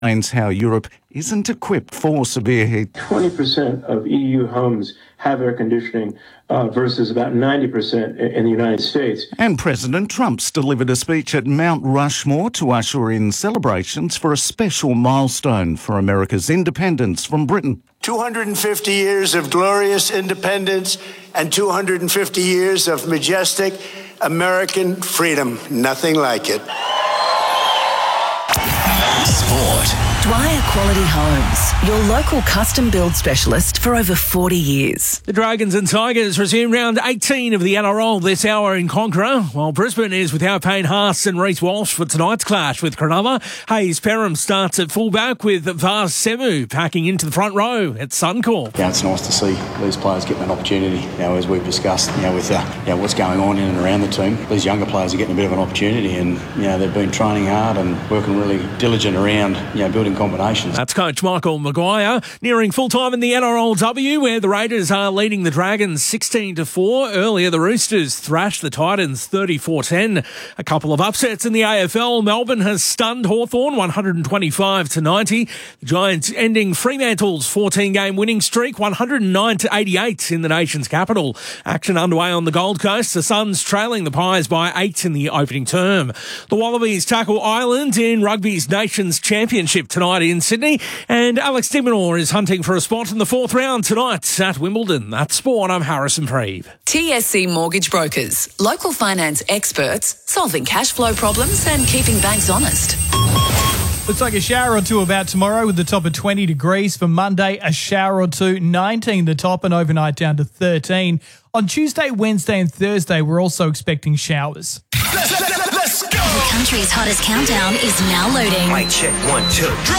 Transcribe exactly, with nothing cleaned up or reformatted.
explains how Europe isn't equipped for severe heat. twenty percent of E U homes have air conditioning uh, versus about ninety percent in the United States. And President Trump's delivered a speech at Mount Rushmore to usher in celebrations for a special milestone for America's independence from Britain. two hundred fifty years of glorious independence and two hundred fifty years of majestic American freedom. Nothing like it. Sport. Dwyer Quality Homes, your local custom build specialist for over forty years. The Dragons and Tigers resume round eighteen of the N R L this hour in Conqueror, while Brisbane is without Payne Haas and Reece Walsh for tonight's clash with Cronulla. Hayes Perham starts at fullback with Vaz Semu packing into the front row at Suncorp. Yeah, it's nice to see these players getting an opportunity. You know, as we've discussed, you know, with uh, you know, what's going on in and around the team, these younger players are getting a bit of an opportunity, and you know they've been training hard and working really diligent around you know building combinations. That's coach Michael Maguire nearing full time in the N R L W, where the Raiders are leading the Dragons sixteen to four. Earlier, the Roosters thrashed the Titans thirty-four ten. A couple of upsets in the A F L. Melbourne has stunned Hawthorn one hundred twenty-five to ninety. The Giants ending Fremantle's fourteen game winning streak one hundred nine to eighty-eight in the nation's capital. Action underway on the Gold Coast. The Suns trailing the Pies by eight in the opening term. The Wallabies tackle Ireland in rugby's Nations Championship tonight in Sydney, and Alex de Minaur is hunting for a spot in the fourth round tonight at Wimbledon. That's sport. I'm Harrison Preeve. T S C Mortgage Brokers, local finance experts, solving cash flow problems and keeping banks honest. Looks like a shower or two about tomorrow with the top of twenty degrees. For Monday, a shower or two, nineteen the top, and overnight down to thirteen. On Tuesday, Wednesday and Thursday, we're also expecting showers. The country's hottest countdown is now loading. Mic check, one, two.